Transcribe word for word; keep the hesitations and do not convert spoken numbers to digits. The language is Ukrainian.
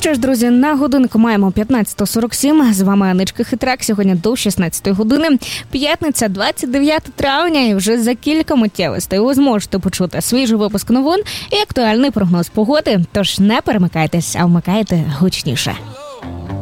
Що ж, друзі, на годинку маємо п'ятнадцята сорок сім. З вами Аничка Хитрак. Сьогодні до шістнадцятої години. П'ятниця, двадцять дев'яте травня. І вже за кілька миттєвостей ви зможете почути свіжий випуск новин і актуальний прогноз погоди. Тож не перемикайтесь, а вмикайте гучніше.